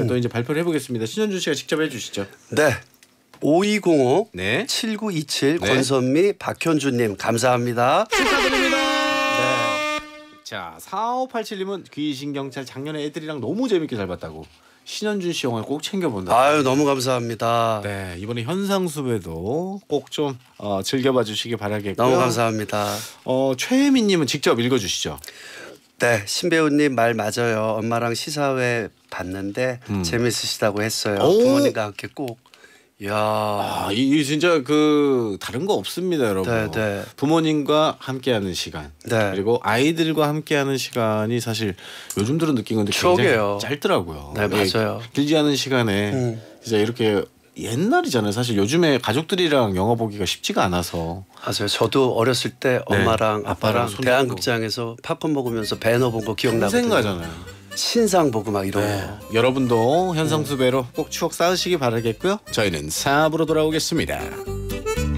또 이제 발표를 해보겠습니다. 신현준 씨가 직접 해주시죠. 네. 5205 네. 7927 네. 권선미 박현주님 감사합니다. 축하드립니다. 네. 자 4587님은 귀신경찰 작년에 애들이랑 너무 재밌게 잘 봤다고. 신현준 씨 영화를 꼭 챙겨본다. 아유 너무 감사합니다. 네 이번에 현상수배도 꼭 좀 즐겨봐 주시기 바라겠고요. 너무 감사합니다. 최혜민님은 직접 읽어주시죠. 네, 신배우님 말 맞아요. 엄마랑 시사회 봤는데 재밌으시다고 했어요. 오. 부모님과 함께 꼭. 이야. 이 진짜 그 다른 거 없습니다, 여러분. 네, 네. 부모님과 함께하는 시간, 네. 그리고 아이들과 함께하는 시간이 사실 요즘 들어 느낀 건데 추억이에요. 굉장히 짧더라고요. 네, 맞아요. 길지 않은 시간에 진짜 이렇게 옛날이잖아요. 사실 요즘에 가족들이랑 영화 보기가 쉽지가 않아서. 맞아요. 저도 어렸을 때 네. 엄마랑 아빠랑 손잡고. 대한극장에서 팝콘 먹으면서 배너 본 거 기억나거든요. 생가잖아요. 신상 보고 막 이런 네. 거. 여러분도 현상수배로 꼭 추억 쌓으시기 바라겠고요. 저희는 4부로 돌아오겠습니다.